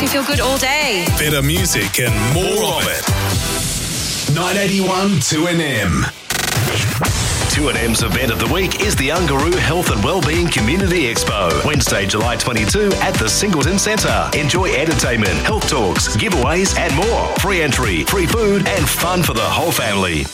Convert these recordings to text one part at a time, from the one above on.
me feel good all day. Better music and more of it. 981 2NM. 2NM's event of the week is the Ungaroo Health and Wellbeing Community Expo, Wednesday, July 22 at the Singleton Centre. Enjoy entertainment, health talks, giveaways and more. Free entry, free food and fun for the whole family.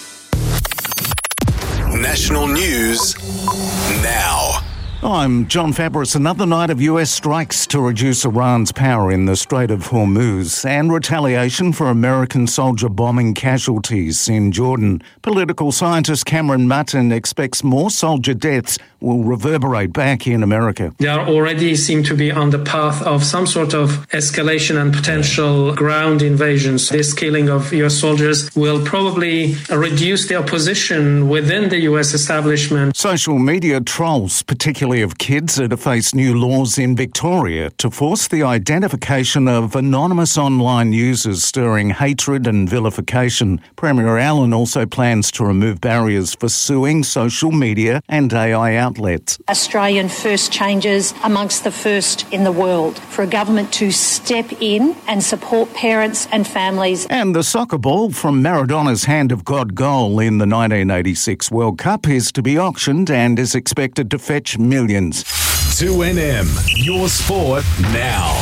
National news now. I'm John Fabris. Another night of US strikes to reduce Iran's power in the Strait of Hormuz and retaliation for American soldier bombing casualties in Jordan. Political scientist Cameron Mutton expects more soldier deaths will reverberate back in America. They are already seem to be on the path of some sort of escalation and potential ground invasions. This killing of US soldiers will probably reduce the opposition within the US establishment. Social media trolls, particularly of kids, are to face new laws in Victoria to force the identification of anonymous online users stirring hatred and vilification. Premier Allen also plans to remove barriers for suing social media and AI outlets. Australian first changes amongst the first in the world for a government to step in and support parents and families. And the soccer ball from Maradona's Hand of God goal in the 1986 World Cup is to be auctioned and is expected to fetch millions. 2NM, your sport now.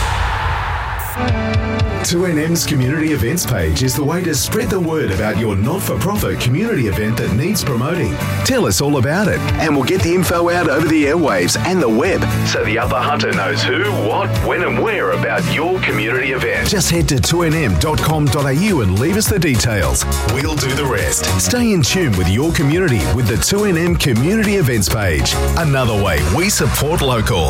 2NM's community events page is the way to spread the word about your not-for-profit community event that needs promoting. Tell us all about it, and we'll get the info out over the airwaves and the web so the other hunter knows who, what, when and where about your community event. Just head to 2nm.com.au and leave us the details. We'll do the rest. Stay in tune with your community with the 2NM community events page. Another way we support local.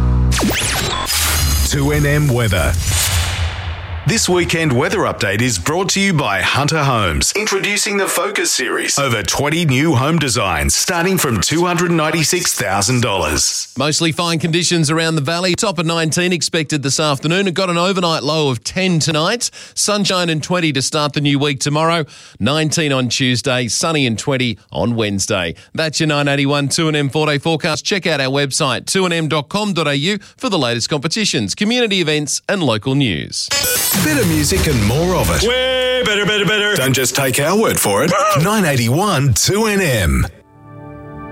2NM weather. This weekend weather update is brought to you by Hunter Homes. Introducing the Focus Series. Over 20 new home designs starting from $296,000. Mostly fine conditions around the valley. Top of 19 expected this afternoon. It got an overnight low of 10 tonight. Sunshine and 20 to start the new week tomorrow. 19 on Tuesday. Sunny and 20 on Wednesday. That's your 981 2NM 4-day forecast. Check out our website 2nm.com.au for the latest competitions, community events and local news. Better music and more of it. Way better. Don't just take our word for it. 981 2NM.